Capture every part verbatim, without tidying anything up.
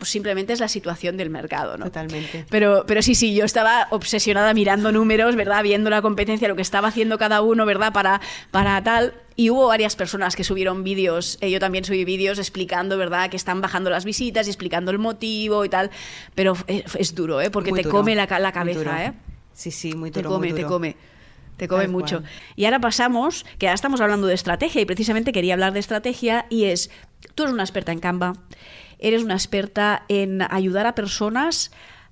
pues simplemente es la situación del mercado, ¿no? Totalmente. Pero, pero sí, sí, yo estaba obsesionada mirando números, ¿verdad? Viendo la competencia, lo que estaba haciendo cada uno, ¿verdad? Para, para tal... Y hubo varias personas que subieron vídeos, eh, yo también subí vídeos explicando, ¿verdad?, que están bajando las visitas y explicando el motivo y tal, pero es, es duro, ¿eh? Porque Muy te duro, come la, la cabeza, ¿eh? Sí, sí, muy duro, Te come, muy duro. te come. Te come Tal mucho. cual. Y ahora pasamos, que ahora estamos hablando de estrategia y precisamente quería hablar de estrategia y es, tú eres una experta en Canva, eres una experta en ayudar a personas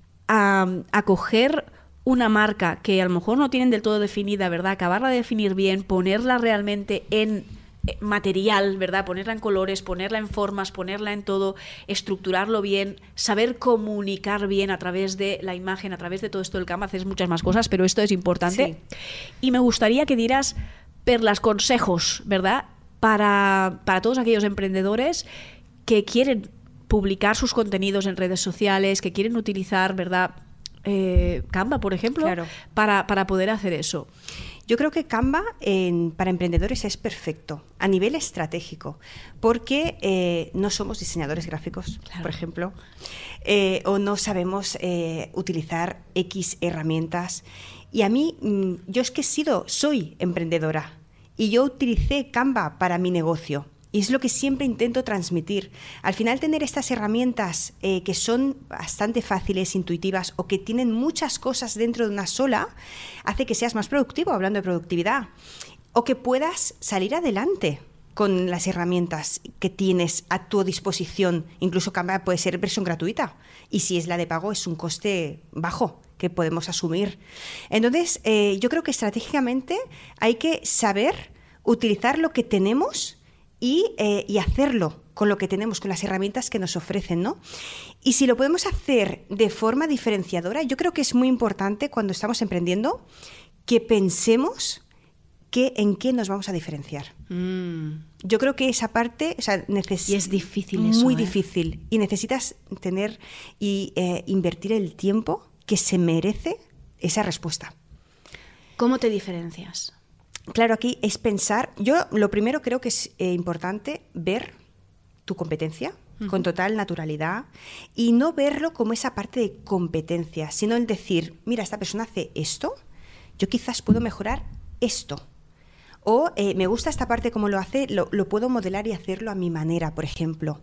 a, a coger una marca que a lo mejor no tienen del todo definida, ¿verdad? Acabarla de definir bien, ponerla realmente en material, ¿verdad? Ponerla en colores, ponerla en formas, ponerla en todo, estructurarlo bien, saber comunicar bien a través de la imagen, a través de todo esto del Canva, haces muchas más cosas, pero esto es importante. Sí. Y me gustaría que dieras perlas, consejos, ¿verdad? Para, para todos aquellos emprendedores que quieren publicar sus contenidos en redes sociales, que quieren utilizar, ¿verdad?, Eh, Canva, por ejemplo, claro. para, para poder hacer eso. Yo creo que Canva en, para emprendedores es perfecto a nivel estratégico, porque eh, no somos diseñadores gráficos, claro. por ejemplo, eh, o no sabemos eh, utilizar X herramientas. Y a mí, yo es que he sido, soy emprendedora y yo utilicé Canva para mi negocio. Y es lo que siempre intento transmitir. Al final, tener estas herramientas eh, que son bastante fáciles, intuitivas o que tienen muchas cosas dentro de una sola, hace que seas más productivo, hablando de productividad, o que puedas salir adelante con las herramientas que tienes a tu disposición. Incluso Canva puede ser versión gratuita y si es la de pago es un coste bajo que podemos asumir. Entonces, eh, yo creo que estratégicamente hay que saber utilizar lo que tenemos Y, eh, y hacerlo con lo que tenemos, con las herramientas que nos ofrecen, ¿no? Y si lo podemos hacer de forma diferenciadora, yo creo que es muy importante cuando estamos emprendiendo que pensemos que, en qué nos vamos a diferenciar. Mm. Yo creo que esa parte, o sea, neces- y es difícil eso, muy ¿eh? difícil. Y necesitas tener y eh, invertir el tiempo que se merece esa respuesta. ¿Cómo te diferencias? Claro, aquí es pensar, yo lo primero creo que es eh, importante ver tu competencia uh-huh. con total naturalidad y no verlo como esa parte de competencia, sino el decir, mira, esta persona hace esto, yo quizás puedo mejorar esto. O eh, me gusta esta parte como lo hace, lo, lo puedo modelar y hacerlo a mi manera, por ejemplo.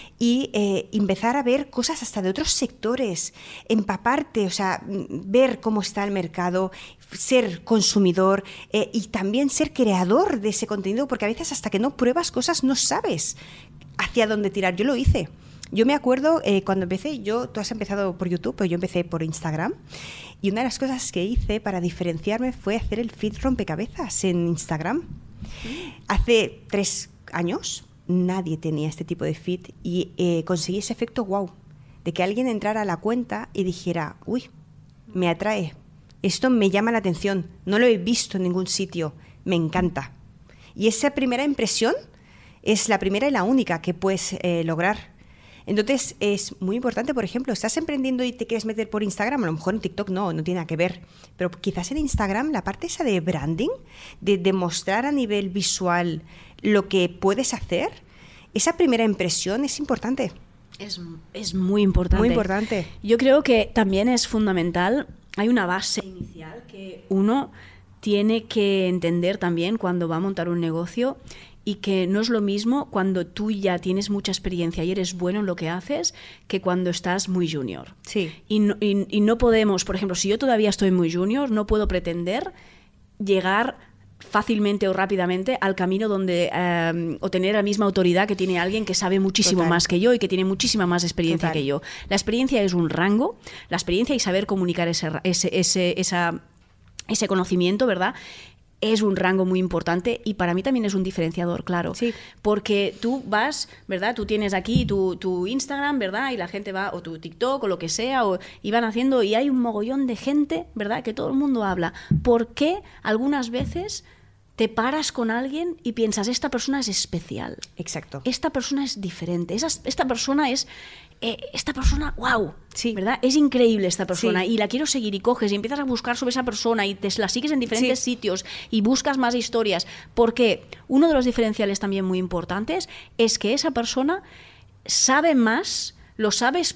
Y eh, empezar a ver cosas hasta de otros sectores, empaparte, o sea, ver cómo está el mercado, ser consumidor eh, y también ser creador de ese contenido, porque a veces hasta que no pruebas cosas no sabes hacia dónde tirar. Yo lo hice. Yo me acuerdo eh, cuando empecé, yo, tú has empezado por YouTube, pero yo empecé por Instagram. Y una de las cosas que hice para diferenciarme fue hacer el feed rompecabezas en Instagram. Sí. Hace tres años nadie tenía este tipo de feed y eh, conseguí ese efecto wow, de que alguien entrara a la cuenta y dijera, uy, me atrae, esto me llama la atención, no lo he visto en ningún sitio, me encanta. Y esa primera impresión es la primera y la única que puedes eh, lograr. Entonces, es muy importante, por ejemplo, estás emprendiendo y te quieres meter por Instagram, a lo mejor en TikTok no, no tiene nada que ver, pero quizás en Instagram la parte esa de branding, de demostrar a nivel visual lo que puedes hacer, esa primera impresión es importante. Es, es muy importante. Muy importante. Yo creo que también es fundamental, hay una base inicial que uno tiene que entender también cuando va a montar un negocio. Y que no es lo mismo cuando tú ya tienes mucha experiencia y eres bueno en lo que haces que cuando estás muy junior. Sí. Y no, y, y no podemos, por ejemplo, si yo todavía estoy muy junior, no puedo pretender llegar fácilmente o rápidamente al camino donde eh, o tener la misma autoridad que tiene alguien que sabe muchísimo Total. más que yo y que tiene muchísima más experiencia Total. que yo. La experiencia es un rango, la experiencia y saber comunicar ese, ese, ese, esa, ese conocimiento, ¿verdad?, es un rango muy importante y para mí también es un diferenciador, claro. Sí. Porque tú vas, ¿verdad? Tú tienes aquí tu, tu Instagram, ¿verdad? Y la gente va, o tu TikTok o lo que sea, o, y van haciendo, y hay un mogollón de gente, ¿verdad? Que todo el mundo habla. ¿Por qué algunas veces te paras con alguien y piensas, esta persona es especial? Exacto. Esta persona es diferente. Esa, esta persona es... Eh, esta persona, wow, sí. ¿verdad? Es increíble esta persona sí. y la quiero seguir y coges y empiezas a buscar sobre esa persona y te la sigues en diferentes sí. sitios y buscas más historias, porque uno de los diferenciales también muy importantes es que esa persona sabe más, lo sabe